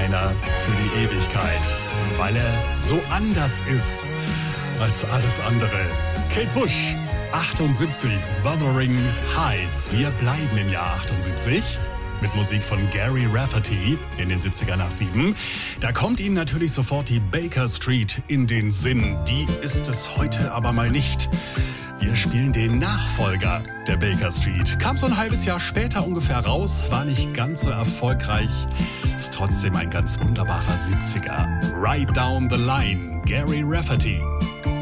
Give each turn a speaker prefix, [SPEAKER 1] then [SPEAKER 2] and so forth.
[SPEAKER 1] einer für die Ewigkeit, weil er so anders ist als alles andere. Kate Bush, 78, Wuthering Heights. Wir bleiben im Jahr 78. Mit Musik von Gary Rafferty in den 70er nach 7. Da kommt Ihnen natürlich sofort die Baker Street in den Sinn. Die ist es heute aber mal nicht. Wir spielen den Nachfolger der Baker Street. Kam so ein halbes Jahr später ungefähr raus, war nicht ganz so erfolgreich. Ist trotzdem ein ganz wunderbarer 70er. Right Down the Line, Gary Rafferty.